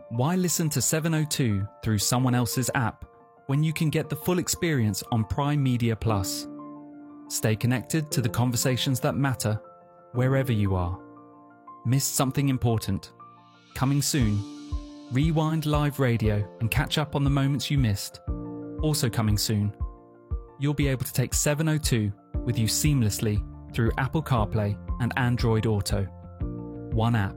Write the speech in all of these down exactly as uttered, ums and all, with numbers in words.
Why listen to seven oh two through someone else's app when you can get the full experience on Prime Media Plus? Stay connected to the conversations that matter wherever you are. Missed something important? Coming soon. Rewind live radio and catch up on the moments you missed. Also coming soon. You'll be able to take seven oh two with you seamlessly through Apple CarPlay and Android Auto. One app,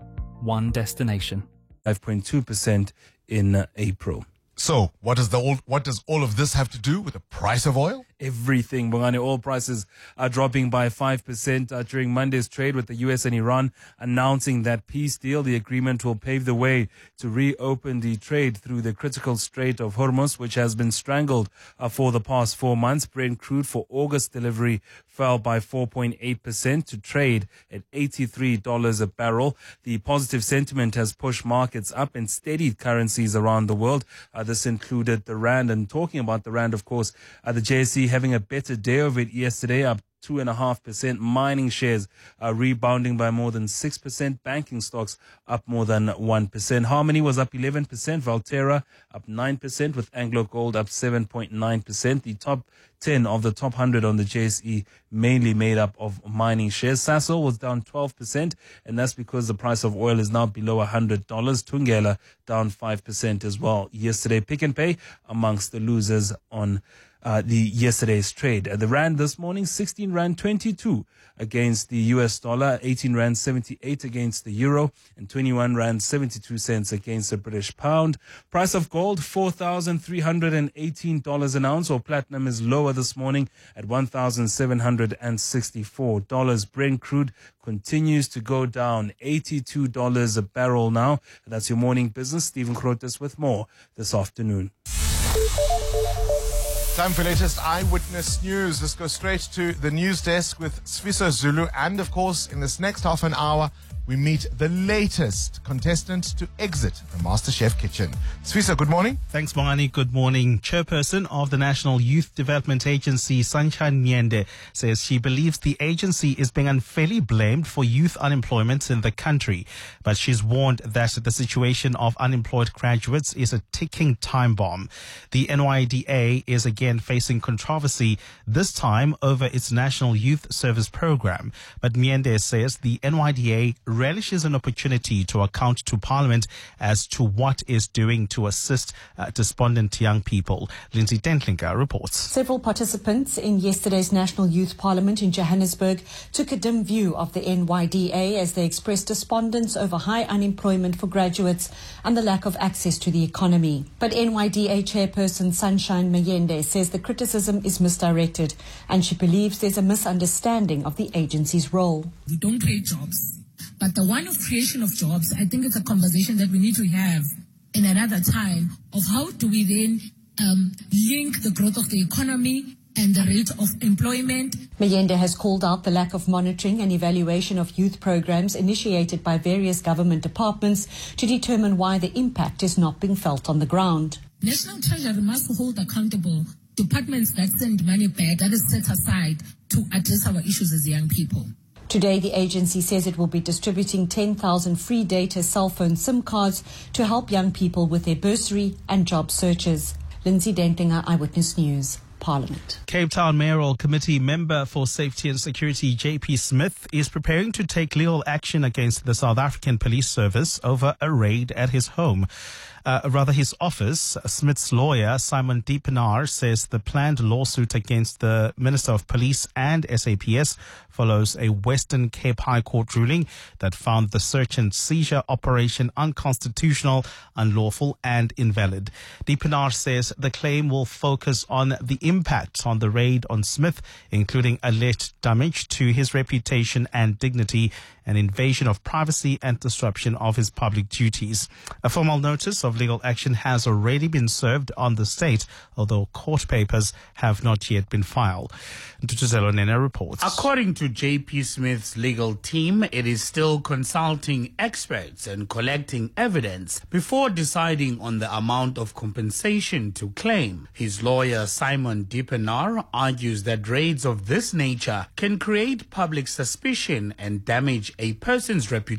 one destination. five point two percent in uh, April. So, what does the all, what does all of this have to do with the price of oil? Everything. Bongani, oil prices are dropping by five percent uh, during Monday's trade, with the U S and Iran announcing that peace deal. The agreement will pave the way to reopen the trade through the critical Strait of Hormuz, which has been strangled uh, for the past four months. Brent crude for August delivery fell by four point eight percent to trade at eighty-three dollars a barrel. The positive sentiment has pushed markets up and steadied currencies around the world. Uh, this included the Rand. And talking about the Rand, of course, uh, the J S E having a better day of it yesterday, up two and a half percent. Mining shares are rebounding by more than six percent. Banking stocks up more than one percent. Harmony was up eleven percent. Valterra up nine percent, with Anglo Gold up seven point nine percent. The top ten of the top one hundred on the J S E mainly made up of mining shares. Sasol was down twelve percent, and that's because the price of oil is now below one hundred dollars. Thungela down five percent as well yesterday. Pick and Pay amongst the losers on Uh, the yesterday's trade. Uh, the Rand this morning, sixteen Rand twenty-two against the U S dollar, eighteen Rand seventy-eight against the euro, and twenty-one Rand seventy-two cents against the British pound. Price of gold, four thousand three hundred eighteen dollars an ounce, or platinum is lower this morning at one thousand seven hundred sixty-four dollars. Brent crude continues to go down, eighty-two dollars a barrel now. That's your morning business. Stephen Krotis with more this afternoon. Time for latest eyewitness news. Let's go straight to the news desk with Sfiso Zulu. And of course, in this next half an hour, we meet the latest contestant to exit the MasterChef kitchen. Sfiso, good morning. Thanks, Bongani. Good morning. Chairperson of the National Youth Development Agency, Sunshine Myende, says she believes the agency is being unfairly blamed for youth unemployment in the country. But she's warned that the situation of unemployed graduates is a ticking time bomb. The N Y D A is again facing controversy, this time over its National Youth Service Program. But Myende says the N Y D A relishes an opportunity to account to Parliament as to what is doing to assist uh, despondent young people. Lindsay Dentlinger reports. Several participants in yesterday's National Youth Parliament in Johannesburg took a dim view of the N Y D A as they expressed despondence over high unemployment for graduates and the lack of access to the economy. But N Y D A chairperson Sunshine Myende says the criticism is misdirected, and she believes there's a misunderstanding of the agency's role. We don't create jobs. But the one of creation of jobs, I think it's a conversation that we need to have in another time of how do we then um, link the growth of the economy and the rate of employment. Myende has called out the lack of monitoring and evaluation of youth programs initiated by various government departments to determine why the impact is not being felt on the ground. National Treasury must hold accountable departments that send money back that is set aside to address our issues as young people. Today, the agency says it will be distributing ten thousand free data cell phone SIM cards to help young people with their bursary and job searches. Lindsay Dentlinger, Eyewitness News, Parliament. Cape Town Mayoral Committee member for Safety and Security J P Smith is preparing to take legal action against the South African Police Service over a raid at his home. Uh, rather, his office. Smith's lawyer, Simon Deepenaar, says the planned lawsuit against the Minister of Police and S A P S follows a Western Cape High Court ruling that found the search and seizure operation unconstitutional, unlawful and invalid. Deepenaar says the claim will focus on the impact on the raid on Smith, including alleged damage to his reputation and dignity, an invasion of privacy and disruption of his public duties. A formal notice of legal action has already been served on the state, although court papers have not yet been filed. Ntutuzelo Nene reports. According to J P Smith's legal team, it is still consulting experts and collecting evidence before deciding on the amount of compensation to claim. His lawyer, Simon Deepenaar, argues that raids of this nature can create public suspicion and damage a person's reputation